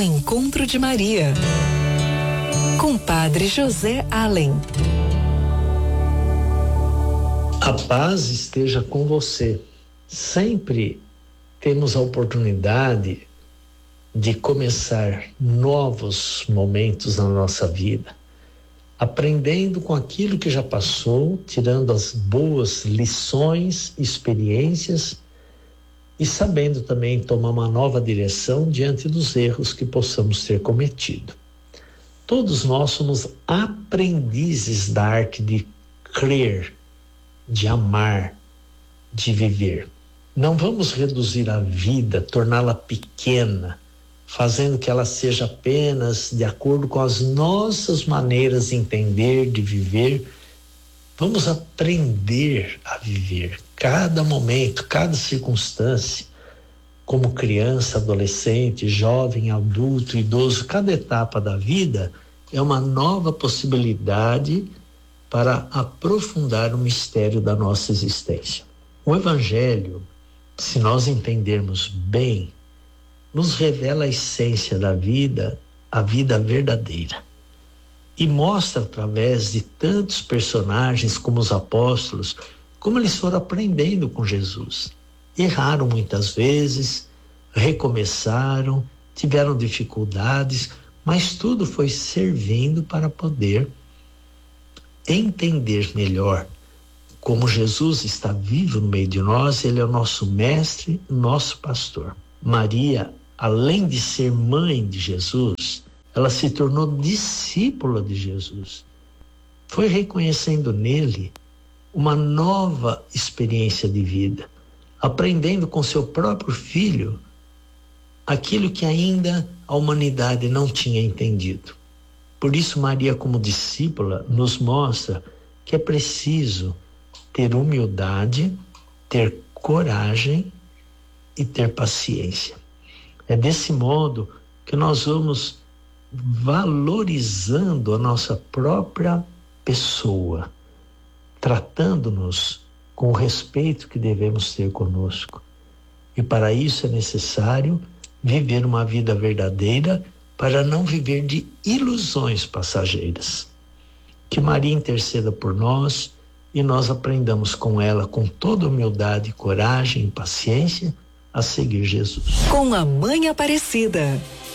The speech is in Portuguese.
O Encontro de Maria, com Padre José Allen. A paz esteja com você. Sempre temos a oportunidade de começar novos momentos na nossa vida, aprendendo com aquilo que já passou, tirando as boas lições, experiências e sabendo também tomar uma nova direção diante dos erros que possamos ter cometido. Todos nós somos aprendizes da arte de crer, de amar, de viver. Não vamos reduzir a vida, torná-la pequena, fazendo que ela seja apenas de acordo com as nossas maneiras de entender, de viver. Vamos aprender a viver cada momento, cada circunstância, como criança, adolescente, jovem, adulto, idoso. Cada etapa da vida é uma nova possibilidade para aprofundar o mistério da nossa existência. O Evangelho, se nós entendermos bem, nos revela a essência da vida, a vida verdadeira. E mostra através de tantos personagens como os apóstolos, como eles foram aprendendo com Jesus. Erraram muitas vezes, recomeçaram, tiveram dificuldades, mas tudo foi servindo para poder entender melhor como Jesus está vivo no meio de nós. Ele é o nosso mestre, nosso pastor. Maria, além de ser mãe de Jesus, ela se tornou discípula de Jesus. Foi reconhecendo nele uma nova experiência de vida, aprendendo com seu próprio filho aquilo que ainda a humanidade não tinha entendido. Por isso, Maria, como discípula, nos mostra que é preciso ter humildade, ter coragem e ter paciência. É desse modo que nós vamos valorizando a nossa própria pessoa, tratando-nos com o respeito que devemos ter conosco. E para isso é necessário viver uma vida verdadeira, para não viver de ilusões passageiras. Que Maria interceda por nós e nós aprendamos com ela, com toda humildade, coragem e paciência, a seguir Jesus. Com a Mãe Aparecida,